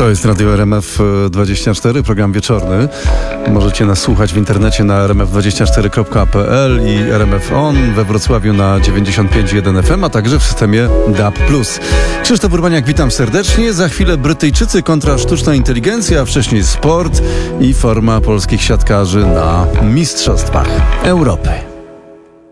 To jest Radio RMF24, program wieczorny. Możecie nas słuchać w internecie na rmf24.pl i RMF On we Wrocławiu na 95.1 FM, a także w systemie DAB+. Krzysztof Urbaniak, witam serdecznie. Za chwilę Brytyjczycy kontra sztuczna inteligencja, a wcześniej sport i forma polskich siatkarzy na Mistrzostwach Europy.